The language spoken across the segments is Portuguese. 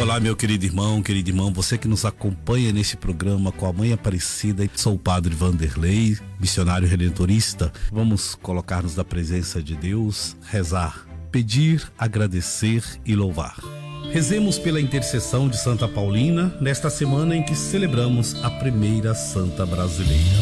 Olá, meu querido irmão, querida irmã, você que nos acompanha nesse programa com a Mãe Aparecida. Sou o Padre Vanderlei, missionário redentorista. Vamos colocar-nos na presença de Deus, rezar, pedir, agradecer e louvar. Rezemos pela intercessão de Santa Paulina nesta semana em que celebramos a primeira santa brasileira.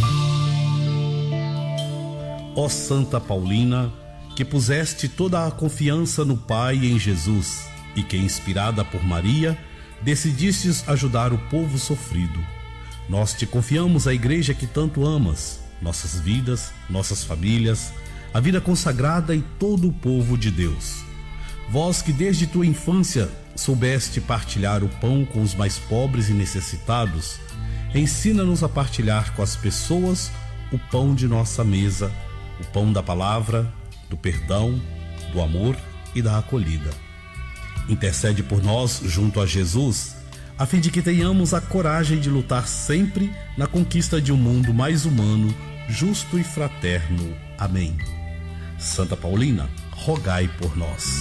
Ó Santa Paulina, que puseste toda a confiança no Pai e em Jesus, e que, inspirada por Maria, decidistes ajudar o povo sofrido. Nós te confiamos a igreja que tanto amas, nossas vidas, nossas famílias, a vida consagrada e todo o povo de Deus. Vós que desde tua infância soubeste partilhar o pão com os mais pobres e necessitados, ensina-nos a partilhar com as pessoas o pão de nossa mesa, o pão da palavra, do perdão, do amor e da acolhida. Intercede por nós junto a Jesus, a fim de que tenhamos a coragem de lutar sempre na conquista de um mundo mais humano, justo e fraterno. Amém. Santa Paulina, rogai por nós.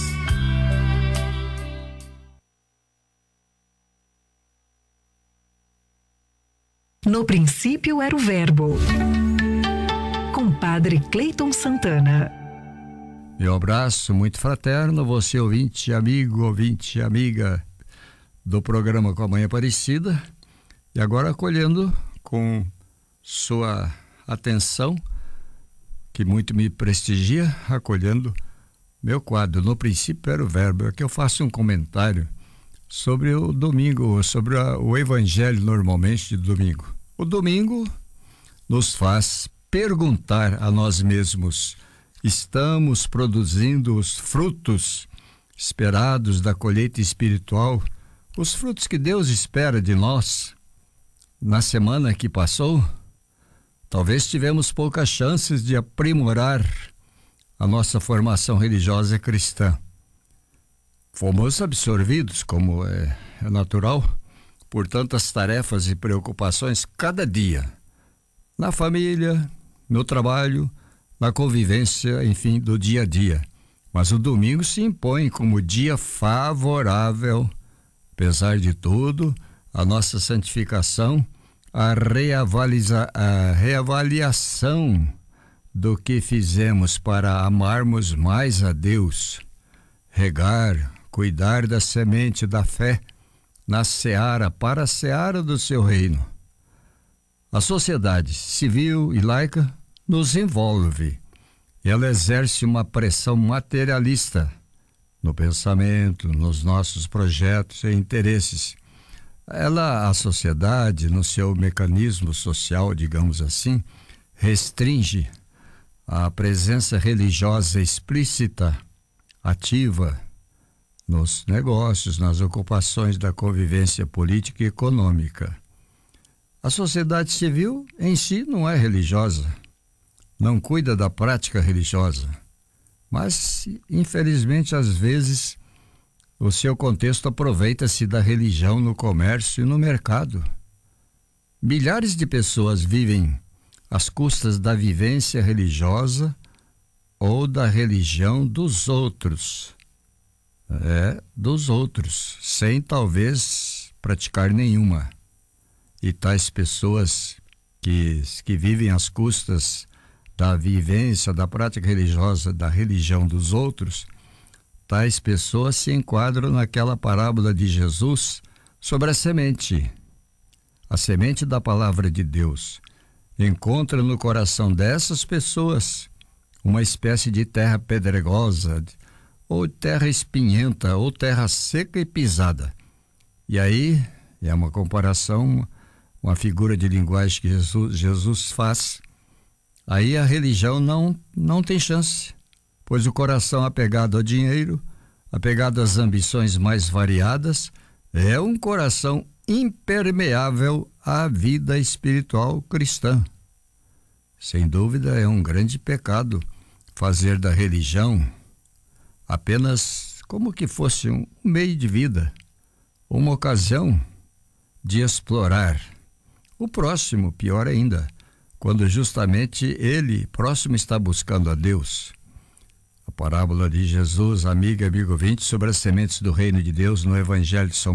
No princípio era o Verbo. Com Padre Cleiton Santana. Meu abraço muito fraterno, você ouvinte, amigo, ouvinte, amiga do programa Com a Mãe Aparecida. E agora acolhendo com sua atenção, que muito me prestigia, acolhendo meu quadro. No princípio era o Verbo. Aqui eu faço um comentário sobre o domingo, sobre o evangelho normalmente de domingo. O domingo nos faz perguntar a nós mesmos: estamos produzindo os frutos esperados da colheita espiritual, os frutos que Deus espera de nós? Na semana que passou, talvez tivemos poucas chances de aprimorar a nossa formação religiosa cristã. Fomos absorvidos, como é natural, por tantas tarefas e preocupações cada dia, na família, no trabalho, na convivência, enfim, do dia a dia. Mas o domingo se impõe como dia favorável, apesar de tudo, a nossa santificação, a reavaliação do que fizemos para amarmos mais a Deus, regar, cuidar da semente da fé na seara, para a seara do seu reino. A sociedade civil e laica nos envolve. Ela exerce uma pressão materialista no pensamento, nos nossos projetos e interesses. A sociedade, no seu mecanismo social, digamos assim, restringe a presença religiosa explícita, ativa, nos negócios, nas ocupações da convivência política e econômica. A sociedade civil em si não é religiosa, não cuida da prática religiosa, mas, infelizmente, às vezes, o seu contexto aproveita-se da religião no comércio e no mercado. Milhares de pessoas vivem às custas da vivência religiosa ou da religião dos outros. Dos outros, sem talvez praticar nenhuma. E tais pessoas que vivem às custas da vivência, da prática religiosa, da religião dos outros, tais pessoas se enquadram naquela parábola de Jesus sobre a semente da palavra de Deus. Encontra no coração dessas pessoas uma espécie de terra pedregosa, ou terra espinhenta, ou terra seca e pisada. E aí, é uma comparação, uma figura de linguagem que Jesus faz. Aí a religião não tem chance, pois o coração apegado ao dinheiro, apegado às ambições mais variadas, é um coração impermeável à vida espiritual cristã. Sem dúvida, é um grande pecado fazer da religião apenas como que fosse um meio de vida, uma ocasião de explorar o próximo, pior ainda, quando justamente ele próximo está buscando a Deus. A parábola de Jesus, amigo ouvinte, sobre as sementes do reino de Deus no Evangelho de São